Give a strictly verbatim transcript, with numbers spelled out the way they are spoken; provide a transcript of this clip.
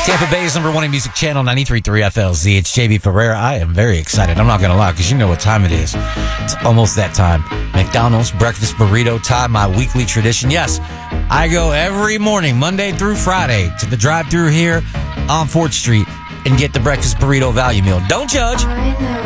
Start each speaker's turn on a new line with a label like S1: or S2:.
S1: Tampa Bay's number one in music channel, ninety-three point three F L Z. It's J B Ferreira. I am very excited. I'm not going to lie, because you know what time it is. It's almost that time. McDonald's breakfast burrito time, my weekly tradition. Yes, I go every morning, Monday through Friday, to the drive-thru here on Fourth Street and get the breakfast burrito value meal. Don't judge.